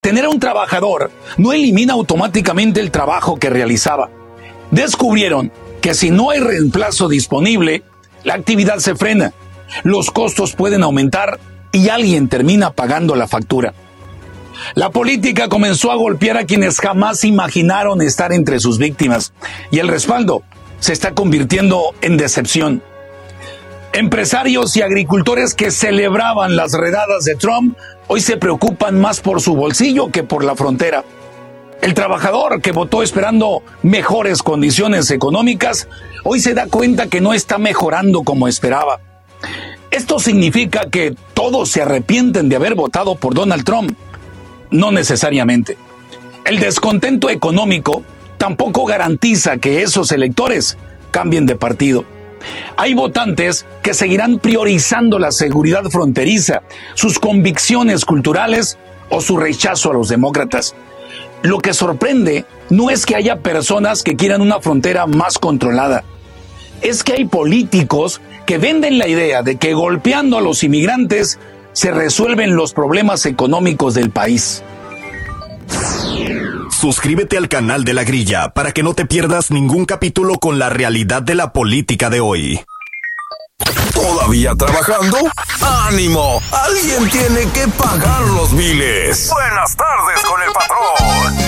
detener a un trabajador no elimina automáticamente el trabajo que realizaba. Descubrieron que si no hay reemplazo disponible, la actividad se frena, los costos pueden aumentar y alguien termina pagando la factura. La política comenzó a golpear a quienes jamás imaginaron estar entre sus víctimas y el respaldo se está convirtiendo en decepción. Empresarios y agricultores que celebraban las redadas de Trump hoy se preocupan más por su bolsillo que por la frontera. El trabajador que votó esperando mejores condiciones económicas hoy se da cuenta que no está mejorando como esperaba. ¿Esto significa que todos se arrepienten de haber votado por Donald Trump? No necesariamente. El descontento económico tampoco garantiza que esos electores cambien de partido. Hay votantes que seguirán priorizando la seguridad fronteriza, sus convicciones culturales o su rechazo a los demócratas. Lo que sorprende no es que haya personas que quieran una frontera más controlada. Es que hay políticos que venden la idea de que golpeando a los inmigrantes se resuelven los problemas económicos del país. Suscríbete al canal de La Grilla para que no te pierdas ningún capítulo con la realidad de la política de hoy. ¿Todavía trabajando? ¡Ánimo! Alguien tiene que pagar los biles. Buenas tardes con el patrón.